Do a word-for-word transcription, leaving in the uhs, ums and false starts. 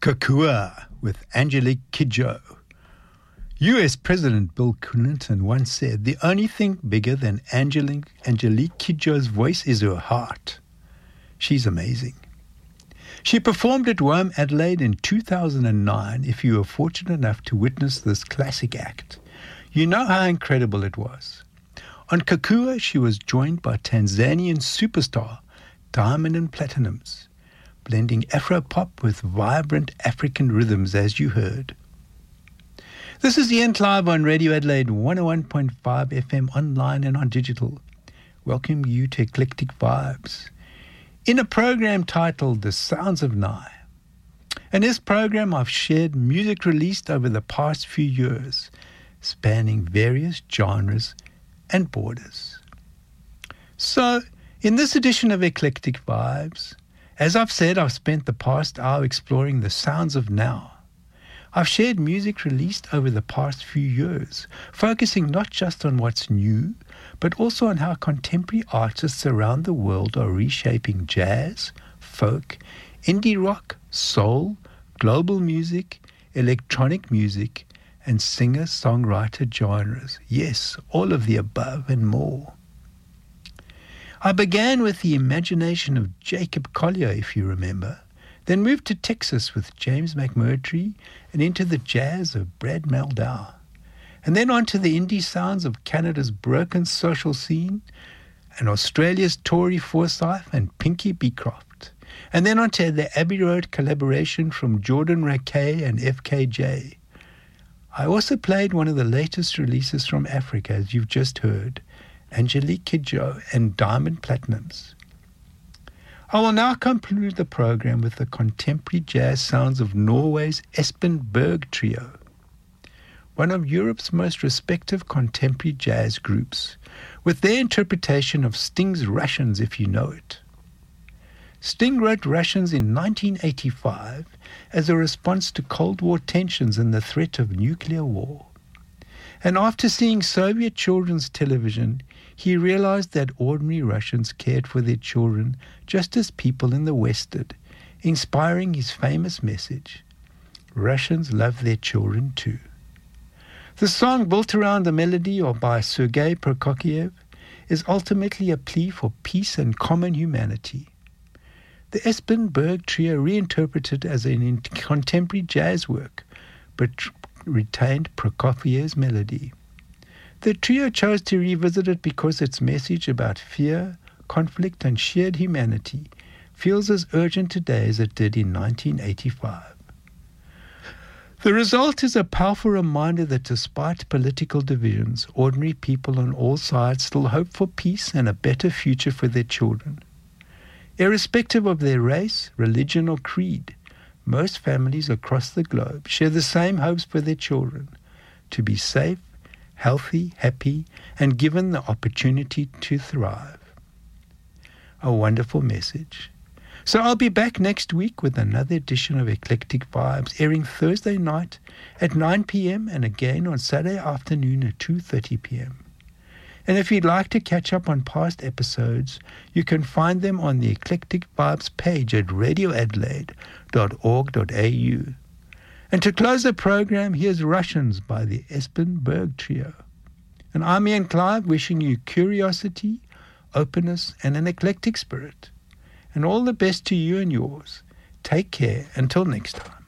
Kokua with Angelique Kidjo. U S President Bill Clinton once said, "The only thing bigger than Angelique, Angelique Kidjo's voice is her heart." She's amazing. She performed at Rome Adelaide in two thousand nine. If you were fortunate enough to witness this classic act, you know how incredible it was. On Kokua, she was joined by Tanzanian superstar Diamond and Platinums, blending Afro-pop with vibrant African rhythms, as you heard. This is the End Live on Radio Adelaide one oh one point five F M, online and on digital. Welcome you to Eclectic Vibes, in a program titled The Sounds of Nye. In this program, I've shared music released over the past few years, spanning various genres and borders. So, in this edition of Eclectic Vibes, as I've said, I've spent the past hour exploring the sounds of now. I've shared music released over the past few years, focusing not just on what's new, but also on how contemporary artists around the world are reshaping jazz, folk, indie rock, soul, global music, electronic music, and singer-songwriter genres. Yes, all of the above and more. I began with the imagination of Jacob Collier, if you remember, then moved to Texas with James McMurtry and into the jazz of Brad Meldau, and then on to the indie sounds of Canada's broken social scene and Australia's Tori Forsyth and Pinky Beecroft, and then on to the Abbey Road collaboration from Jordan Rakei and F K J. I also played one of the latest releases from Africa, as you've just heard, Angelique Kidjo and Diamond Platinums. I will now conclude the program with the contemporary jazz sounds of Norway's Espen Berg Trio, one of Europe's most respected contemporary jazz groups, with their interpretation of Sting's Russians, if you know it. Sting wrote Russians in nineteen eighty-five as a response to Cold War tensions and the threat of nuclear war. And after seeing Soviet children's television, he realized that ordinary Russians cared for their children just as people in the West did, inspiring his famous message, "Russians love their children too." The song, built around the melody or by Sergei Prokofiev, is ultimately a plea for peace and common humanity. The Espen Berg Trio reinterpreted as a contemporary jazz work, but retained Prokofiev's melody. The trio chose to revisit it because its message about fear, conflict, and shared humanity feels as urgent today as it did in nineteen eighty-five. The result is a powerful reminder that despite political divisions, ordinary people on all sides still hope for peace and a better future for their children. Irrespective of their race, religion, or creed, most families across the globe share the same hopes for their children: to be safe, healthy, happy, and given the opportunity to thrive. A wonderful message. So I'll be back next week with another edition of Eclectic Vibes, airing Thursday night at nine p.m. and again on Saturday afternoon at two thirty p.m. And if you'd like to catch up on past episodes, you can find them on the Eclectic Vibes page at radio adelaide dot org dot a u. And to close the program, here's Russians by the Espen Berg Trio. And I'm Ian Clive, wishing you curiosity, openness, and an eclectic spirit. And all the best to you and yours. Take care until next time.